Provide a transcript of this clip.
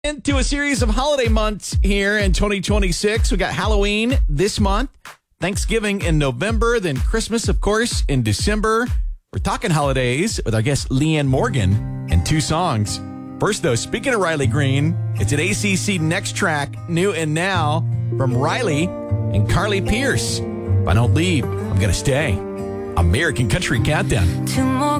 Into a series of holiday months here in 2026. We got Halloween this month, Thanksgiving in November, then Christmas, of course, in December. We're talking holidays with our guest Leanne Morgan and two songs. First, though, speaking of Riley Green, it's an ACC Next Track, New and Now, from Riley and Carly Pierce. If I don't leave, I'm going to stay. American Country Countdown. Two more